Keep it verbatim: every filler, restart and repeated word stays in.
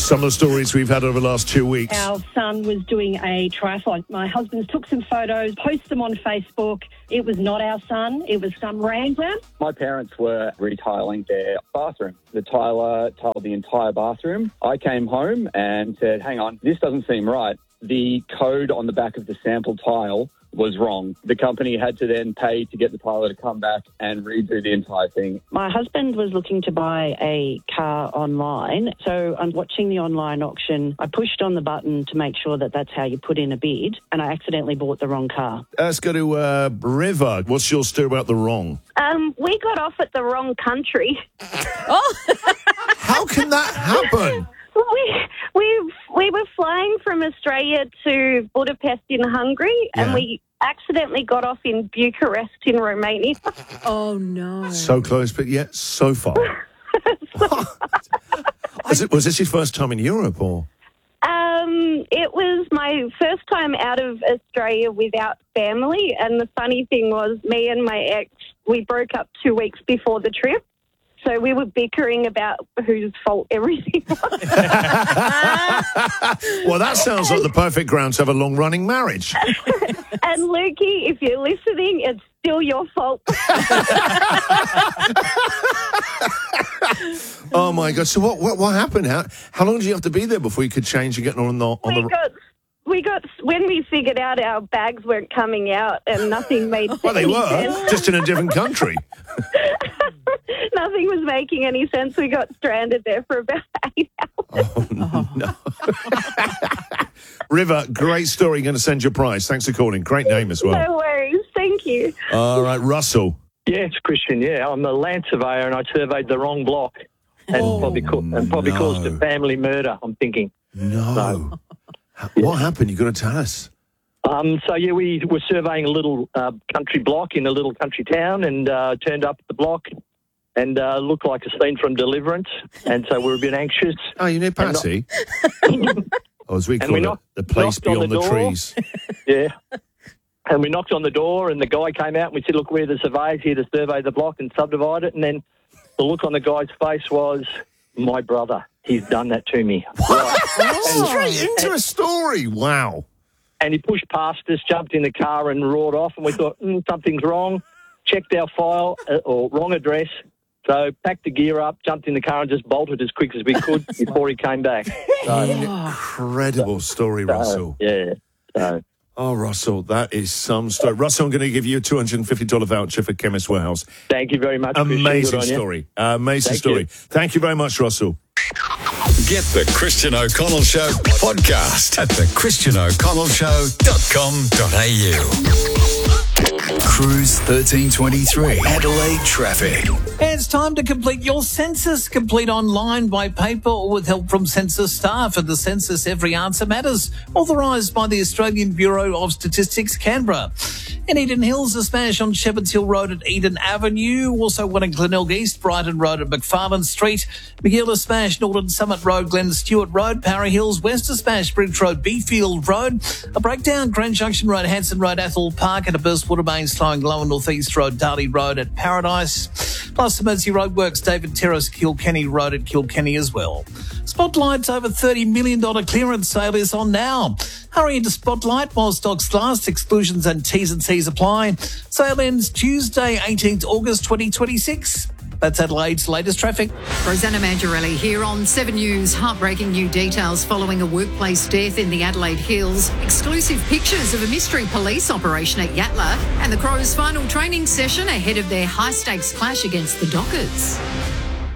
some of the stories we've had over the last two weeks. Our son was doing a triathlon. My husband took some photos, posted them on Facebook. It was not our son. It was some random. My parents were retiling their bathroom. The tiler tiled the entire bathroom. I came home and said, hang on, this doesn't seem right. The code on the back of the sample tile was wrong. The company had to then pay to get the tiler to come back and redo the entire thing. My husband was looking to buy a car online, so I'm watching the online auction. I pushed on the button to make sure that that's how you put in a bid, and I accidentally bought the wrong car. Let's go to uh, River. What's your story about the wrong? Um, we got off at the wrong country. Oh, How can that happen? We we we were flying from Australia to Budapest in Hungary, Yeah. and we accidentally got off in Bucharest in Romania. oh no. So close, but yet so far. Was, it, was this your first time in Europe, or? Um, it was my first time out of Australia without family, and the funny thing was, me and my ex, we broke up two weeks before the trip. So we were bickering about whose fault everything was. Well, that sounds like the perfect ground to have a long-running marriage. And Lukey, if you're listening, it's still your fault. Oh my God! So what? What, what happened? How how long did you have to be there before you could change and get on the on we the? got, we got when we figured out our bags weren't coming out and nothing made Well, they any were sense. just in a different country. Nothing was making any sense. We got stranded there for about eight hours. Oh, no. River, great story. You're going to send your prize. Thanks for calling. Great name as well. No worries. Thank you. All right, Russell. Yeah, it's Christian. Yeah, I'm a land surveyor and I surveyed the wrong block, and Oh, probably co- and probably no. caused a family murder. I'm thinking. No. No. H- What happened? You got to tell us. Um, so yeah, we were surveying a little uh, country block in a little country town, and uh, turned up at the block, and uh, looked like a scene from Deliverance, and so we were a bit anxious. Oh, you near Patsy? Or as we And call we it, knocked- the place knocked on beyond the the, door. trees. Yeah. And we knocked on the door, and the guy came out, and we said, look, we're the surveyors here to survey the block and subdivide it. And then the look on the guy's face was, my brother, he's done that to me. Right. Straight into a story. Wow. And he pushed past us, jumped in the car and roared off, and we thought, mm, something's wrong. Checked our file, uh, or wrong address. So packed the gear up, jumped in the car and just bolted as quick as we could before he came back. So, Incredible story, Russell. yeah. So, Oh, Russell, that is some story. Russell, I'm going to give you a two hundred fifty dollars voucher for Chemist Warehouse. thank you very much, Christian. Amazing Good on you. story. Uh, amazing Thank story. you. Thank you very much, Russell. Get the Christian O'Connell Show podcast at the christian o'connell show dot com dot a u. Cruise thirteen twenty-three Adelaide traffic. It's time to complete your census. Complete online, by paper, or with help from census staff. At the census, every answer matters. Authorised by the Australian Bureau of Statistics, Canberra. In Eden Hills, a smash on Shepherds Hill Road at Eden Avenue. Also one in Glenelg East, Brighton Road at McFarlane Street. Magilla smash, Norton Summit Road, Glen Stewart Road, Parry Hills, Wester smash, Bridge Road, Beefield Road. A breakdown, Grand Junction Road, Hanson Road, Athol Park, and a burst water main slowing Lower North East Road, Darley Road at Paradise. Plus emergency roadworks, David Terrace, Kilkenny Road at Kilkenny as well. Spotlight's over thirty million dollars clearance sale is on now. Hurry into Spotlight while stocks last. Exclusions and T's and C's apply. Sale ends Tuesday, eighteenth August twenty twenty-six. That's Adelaide's latest traffic. Rosanna Mangiarelli here on Seven News. Heartbreaking new details following a workplace death in the Adelaide Hills. Exclusive pictures of a mystery police operation at Yatala. And the Crows' final training session ahead of their high-stakes clash against the Dockers.